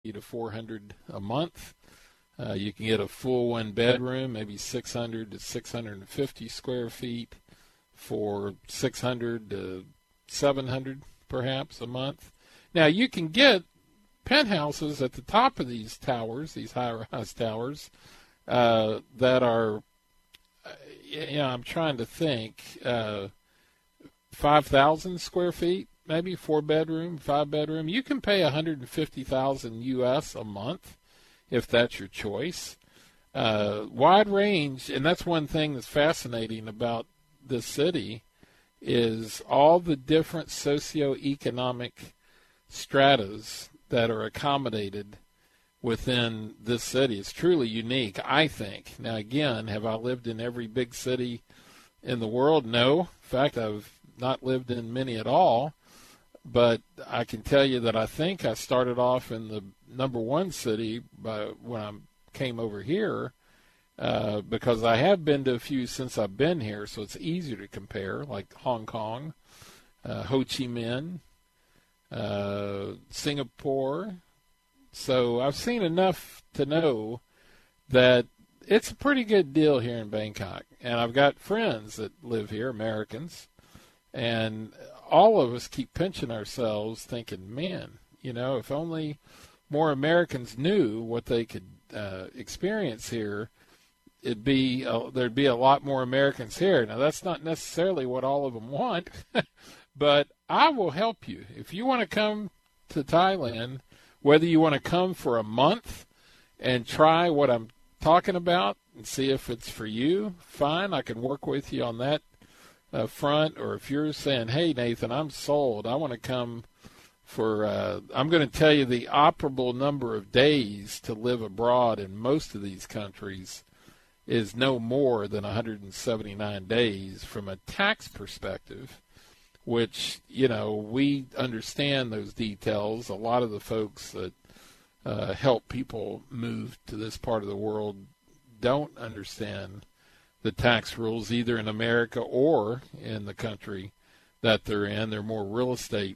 to 400 a month. You can get a full one bedroom, maybe 600 to 650 square feet for 600 to 700 perhaps a month. Now you can get penthouses at the top of these towers, these high-rise towers, that are, I'm trying to think, 5,000 square feet, maybe 4-bedroom, 5-bedroom. You can pay $150,000 US a month if that's your choice. Wide range, and that's one thing that's fascinating about this city, is all the different socioeconomic stratas that are accommodated within this city. It's truly unique, I think. Now, again, have I lived in every big city in the world? No. In fact, I've not lived in many at all. But I can tell you that I think I started off in the number one city when I came over here, because I have been to a few since I've been here, so it's easier to compare, like Hong Kong, Ho Chi Minh, Singapore. So I've seen enough to know that it's a pretty good deal here in Bangkok. And I've got friends that live here, Americans, and all of us keep pinching ourselves thinking, man, if only more Americans knew what they could experience here, there'd be a lot more Americans here. Now, that's not necessarily what all of them want, but I will help you. If you want to come to Thailand, whether you want to come for a month and try what I'm talking about and see if it's for you, fine, I can work with you on that front. Or if you're saying, hey, Nathan, I'm sold, I want to come for, I'm going to tell you the operable number of days to live abroad in most of these countries is no more than 179 days from a tax perspective, which, we understand those details. A lot of the folks that help people move to this part of the world don't understand the tax rules either in America or in the country that they're in. They're more real estate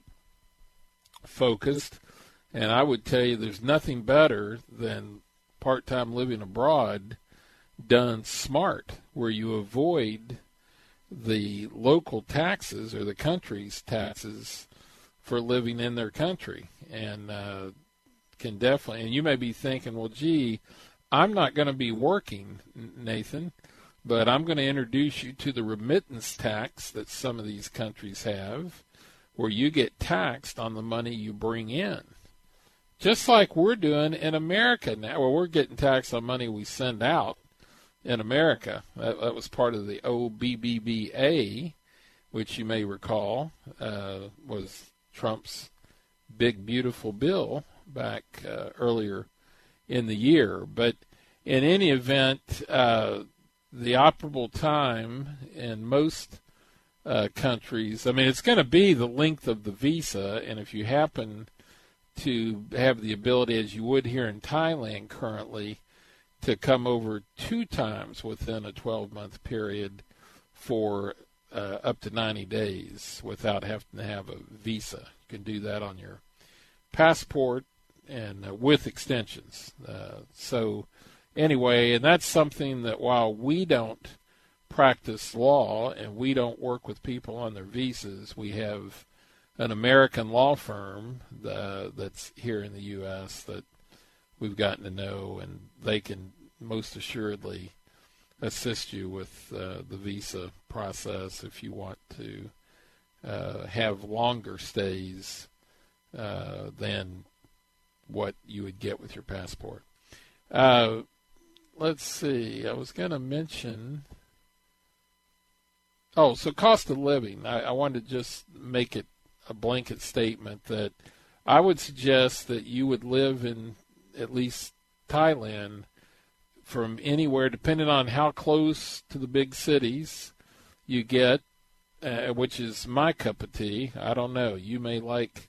focused. And I would tell you there's nothing better than part-time living abroad done smart, where you avoid the local taxes or the country's taxes for living in their country. And can definitely, and you may be thinking, well, gee, I'm not going to be working, Nathan, but I'm going to introduce you to the remittance tax that some of these countries have, where you get taxed on the money you bring in. Just like we're doing in America now. Well, we're getting taxed on money we send out in America. That was part of the OBBBA, which you may recall was Trump's big, beautiful bill back earlier in the year. But in any event, the operable time in most countries, I mean, it's going to be the length of the visa, and if you happen to have the ability, as you would here in Thailand currently, to come over 2 times within a 12-month period for up to 90 days without having to have a visa. You can do that on your passport and with extensions. So anyway, and that's something that while we don't practice law and we don't work with people on their visas, we have an American law firm that's here in the U.S. that we've gotten to know, and they can most assuredly assist you with the visa process if you want to have longer stays than what you would get with your passport. Let's see. I was going to mention... so cost of living. I wanted to just make it a blanket statement that I would suggest that you would live in at least Thailand from anywhere, depending on how close to the big cities you get, which is my cup of tea. I don't know. You may like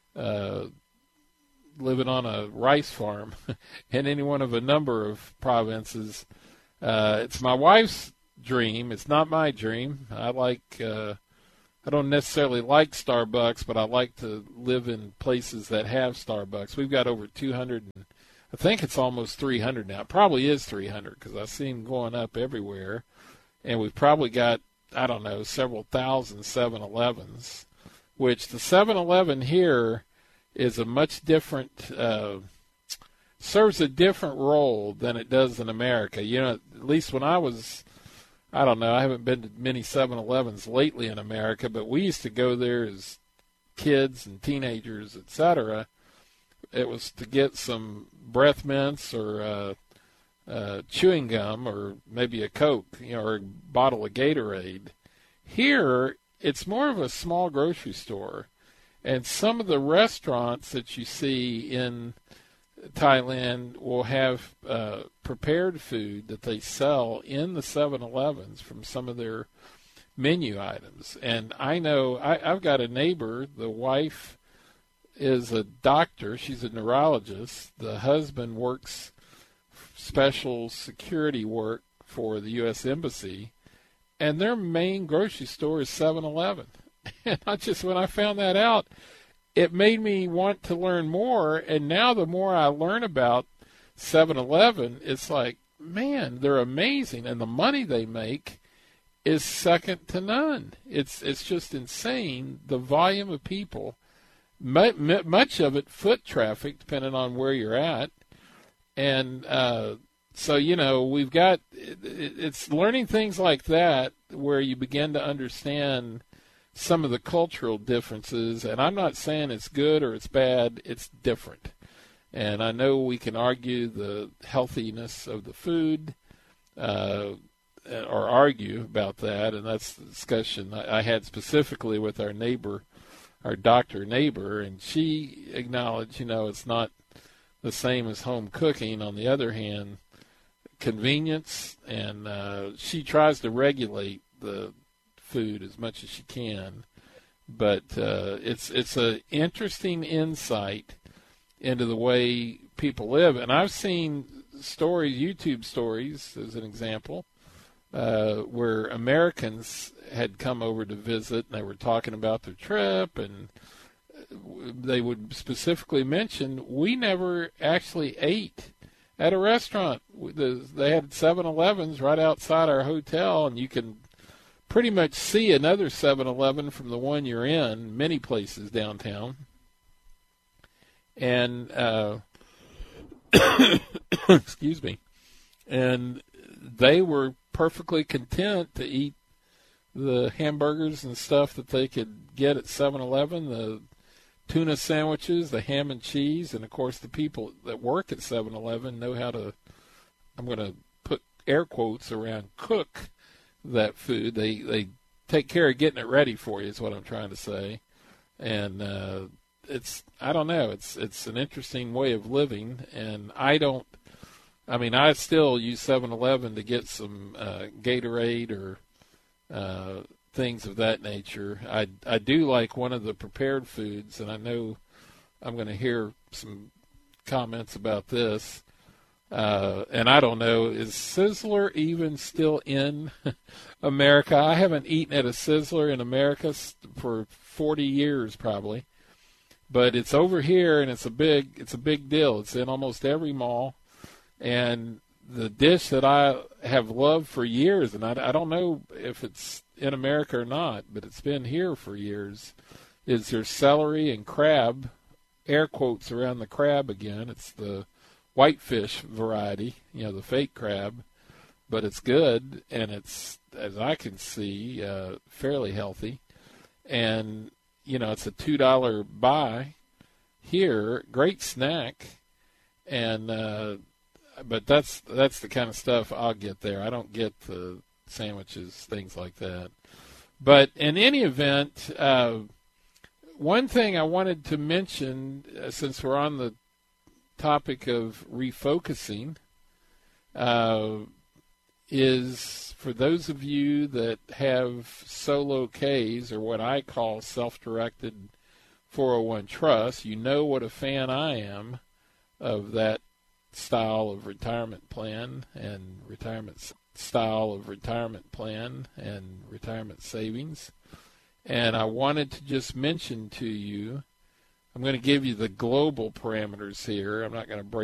living on a rice farm in any one of a number of provinces. It's my wife's dream. It's not my dream. I like I don't necessarily like Starbucks, but I like to live in places that have Starbucks. We've got over 200, and I think it's almost 300 now. It probably is 300 because I see them going up everywhere. And we've probably got, I don't know, several thousand 7-Elevens, which the 7-Eleven here is a much different, serves a different role than it does in America. You know, at least when I was, I don't know, I haven't been to many 7-Elevens lately in America, but we used to go there as kids and teenagers, etc. It was to get some breath mints or chewing gum or maybe a Coke, you know, or a bottle of Gatorade. Here, it's more of a small grocery store. And some of the restaurants that you see in Thailand will have prepared food that they sell in the 7-Elevens from some of their menu items. And I know I've got a neighbor, the wife is a doctor, she's a neurologist. The husband works special security work for the U.S. Embassy, and their main grocery store is 7-Eleven. And when I found that out, it made me want to learn more. And now the more I learn about 7-Eleven, it's like, man, they're amazing. And the money they make is second to none. It's just insane, the volume of people, much of it foot traffic, depending on where you're at. And so, you know, we've got, it's learning things like that where you begin to understand some of the cultural differences. And I'm not saying it's good or it's bad, it's different. And I know we can argue the healthiness of the food or argue about that, and that's the discussion I had specifically with our neighbor, our doctor neighbor, and she acknowledged, you know, it's not the same as home cooking. On the other hand, convenience, and she tries to regulate the food as much as she can, but it's an interesting insight into the way people live. And I've seen stories, YouTube stories as an example, where Americans had come over to visit and they were talking about their trip, and they would specifically mention, we never actually ate at a restaurant. They had 7-Elevens right outside our hotel, and you can pretty much see another 7-Eleven from the one you're in, many places downtown. And, excuse me, and they were perfectly content to eat the hamburgers and stuff that they could get at 7-Eleven, the tuna sandwiches, the ham and cheese, and of course the people that work at 7-Eleven know how to, I'm going to put air quotes around, cook that food. They take care of getting it ready for you is what I'm trying to say. And I don't know, it's an interesting way of living, and I still use 7-Eleven to get some Gatorade or things of that nature. I do like one of the prepared foods, and I know I'm going to hear some comments about this. And I don't know, is Sizzler even still in America? I haven't eaten at a Sizzler in America for 40 years probably. But it's over here, and it's a big deal. It's in almost every mall. And the dish that I have loved for years, and I don't know if it's in America or not, but it's been here for years, is their celery and crab, air quotes around the crab again. It's the whitefish variety, you know, the fake crab, but it's good, and it's, as I can see, fairly healthy. And, you know, it's a $2 buy here, great snack, and but that's the kind of stuff I'll get there. I don't get the sandwiches, things like that. But in any event, one thing I wanted to mention, since we're on the topic of refocusing, is for those of you that have solo Ks, or what I call self-directed 401 trusts, you know what a fan I am of that style of retirement plan and retirement savings. And I wanted to just mention to you, I'm going to give you the global parameters here. I'm not going to break